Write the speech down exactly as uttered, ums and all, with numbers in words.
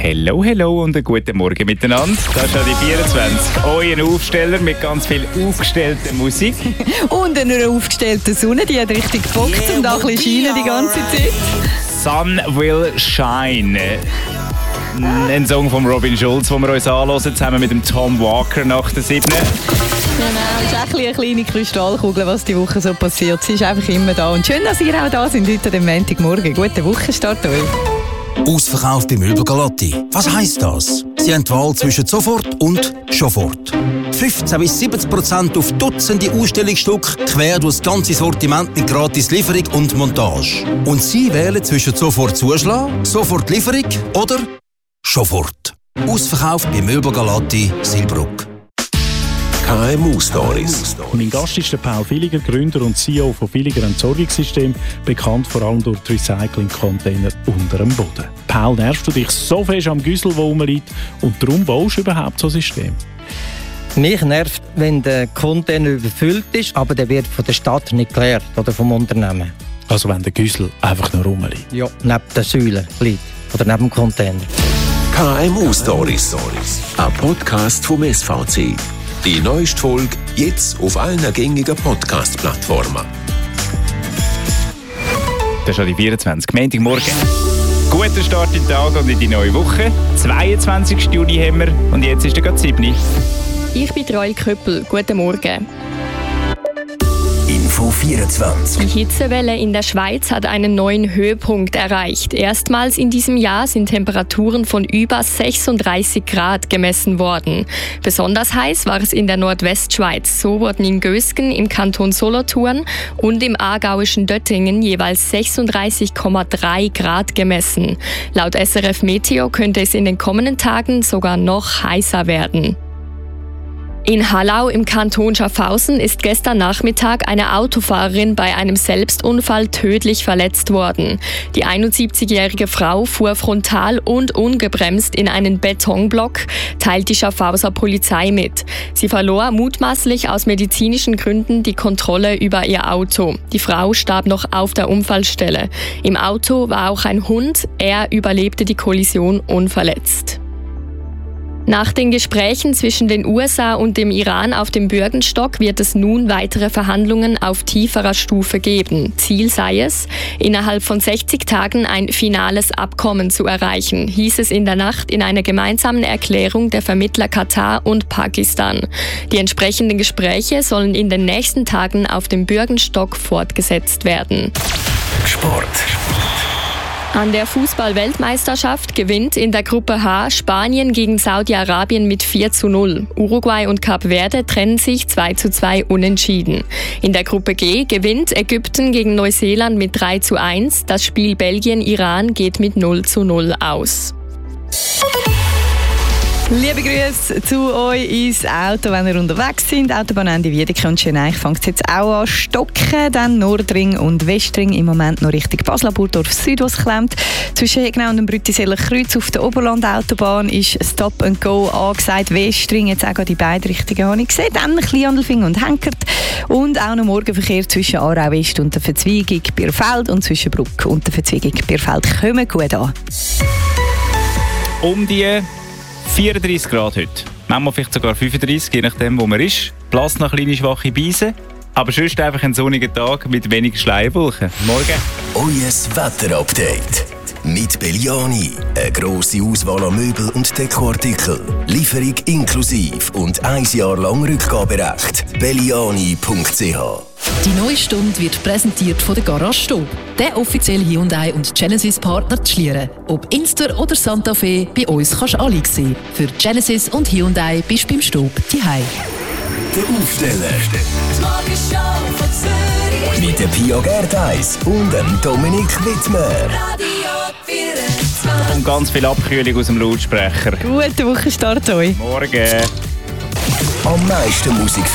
Hello, hello und einen guten Morgen miteinander. Das ist ja die vierundzwanzig. Euer Aufsteller mit ganz viel aufgestellter Musik. Und einer aufgestellten Sonne, die hat richtig Bock, yeah, um da ein bisschen scheinen die ganze Zeit. Sun Will Shine. Ein Song von Robin Schulz, den wir uns anhören, zusammen mit dem Tom Walker nach der siebten. Genau, es ist auch eine kleine Kristallkugel, was die Woche so passiert. Sie ist einfach immer da. Und schön, dass ihr auch da seid heute am Montagmorgen. Guten Wochenstart euch. Ausverkauft bei Möbel Galotti. Was heisst das? Sie haben die Wahl zwischen sofort und Schofort. fünfzehn bis siebzig Prozent auf Dutzende Ausstellungsstücke, quer durch das ganze Sortiment mit gratis Lieferung und Montage. Und Sie wählen zwischen sofort Zuschlag, sofort Lieferung oder Schofort. Ausverkauft bei Möbel Galotti, Silbruck. K M U-Stories. Mein Gast ist der Paul Villiger, Gründer und C E O von Villiger Entsorgungssystem, bekannt vor allem durch die Recycling-Container unter dem Boden. Paul, nervst du dich so fest am Güssel, wo rumliegt, und darum baust du überhaupt so ein System? Mich nervt, wenn der Container überfüllt ist, aber der wird von der Stadt nicht geleert oder vom Unternehmen. Also wenn der Güssel einfach nur rumliegt? Ja, neben der Säule liegt oder neben dem Container. K M U-Stories. Ein Podcast vom S V C. Die neueste Folge jetzt auf allen gängigen Podcast-Plattformen. Das ist ja die vierundzwanzig. Montagmorgen. Guter Start in den Tag und in die neue Woche. zweiundzwanzigsten Juni haben wir und jetzt ist der gerade siebte. Ich bin Roy Köppel. Guten Morgen. Info vierundzwanzig. Die Hitzewelle in der Schweiz hat einen neuen Höhepunkt erreicht. Erstmals in diesem Jahr sind Temperaturen von über sechsunddreißig Grad gemessen worden. Besonders heiß war es in der Nordwestschweiz. So wurden in Gösgen im Kanton Solothurn und im aargauischen Döttingen jeweils sechsunddreißig Komma drei Grad gemessen. Laut S R F Meteo könnte es in den kommenden Tagen sogar noch heißer werden. In Hallau im Kanton Schaffhausen ist gestern Nachmittag eine Autofahrerin bei einem Selbstunfall tödlich verletzt worden. Die einundsiebzigjährige Frau fuhr frontal und ungebremst in einen Betonblock, teilt die Schaffhauser Polizei mit. Sie verlor mutmaßlich aus medizinischen Gründen die Kontrolle über ihr Auto. Die Frau starb noch auf der Unfallstelle. Im Auto war auch ein Hund, er überlebte die Kollision unverletzt. Nach den Gesprächen zwischen den U S A und dem Iran auf dem Bürgenstock wird es nun weitere Verhandlungen auf tieferer Stufe geben. Ziel sei es, innerhalb von sechzig Tagen ein finales Abkommen zu erreichen, hieß es in der Nacht in einer gemeinsamen Erklärung der Vermittler Katar und Pakistan. Die entsprechenden Gespräche sollen in den nächsten Tagen auf dem Bürgenstock fortgesetzt werden. Sport. An der Fußball-Weltmeisterschaft gewinnt in der Gruppe H Spanien gegen Saudi-Arabien mit vier zu null. Uruguay und Kap Verde trennen sich zwei zu zwei unentschieden. In der Gruppe G gewinnt Ägypten gegen Neuseeland mit drei zu eins. Das Spiel Belgien-Iran geht mit null zu null aus. Liebe Grüße zu euch ins Auto, wenn ihr unterwegs seid. Autobahnende Wiedeke und Schöneich fängt es jetzt auch an stocken. Dann Nordring und Westring im Moment noch Richtung Basel, Burgdorf Süd, was klemmt. Zwischen Hegnau und dem Brütiseller Kreuz auf der Oberlandautobahn ist Stop and Go angesagt. Westring jetzt auch die beiden Richtungen habe ich gesehen. Dann Kleinandelfingen und Henkert. Und auch noch Morgenverkehr zwischen Aarau West und der Verzweigung Bierfeld und zwischen Bruck und der Verzweigung Bierfeld kommen gut an. Um die vierunddreißig Grad heute. Manchmal vielleicht sogar fünfunddreißig, je nachdem, wo man ist. Platz nach kleine schwache Beise. Aber sonst einfach ein sonniger Tag mit weniger Schleierwolken. Morgen. Euer Wetterupdate. Mit Belliani. Eine grosse Auswahl an Möbel und Dekoartikeln. Lieferung inklusive und ein Jahr lang Rückgaberecht. belliani punkt c h. Die neue Stunde wird präsentiert von der Garage Stob, der offizielle Hyundai und Genesis Partner zu Schlieren. Ob Inster oder Santa Fe, bei uns kannst du alle sehen. Für Genesis und Hyundai bist du beim Stob daheim. Der Aufsteller. Mit der Pia Gerdeis und dem Dominik Wittmer. Und ganz viel Abkühlung aus dem Lautsprecher. Guten Wochenstart euch. Morgen. Am meisten Musik